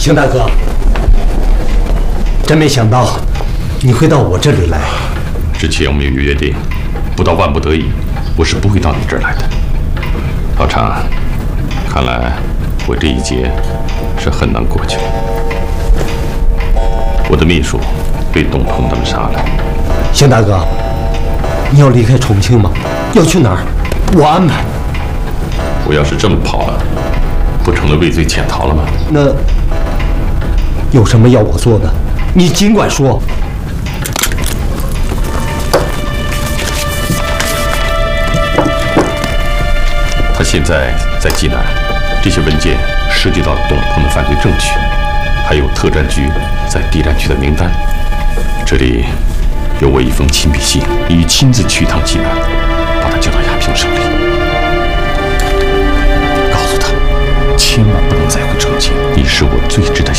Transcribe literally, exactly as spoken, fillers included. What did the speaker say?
邢大哥，真没想到你会到我这里来。 之前我们有约定，不到万不得已，我是不会到你这儿来的。老常，看来我这一劫是很难过去了。我的秘书被董鹏他们杀了。 邢大哥，你要离开重庆吗？要去哪儿？我安排。 我要是这么跑了，不成了畏罪潜逃了吗？ 那有什么要我做的？你尽管说。 他现在在济南，这些文件涉及到董鹏的犯罪证据，还有特战局在地战区的名单。这里有我一封亲笔信，你亲自去一趟济南，把他叫到亚平省里，告诉他千万不能再回重庆，你是我最值得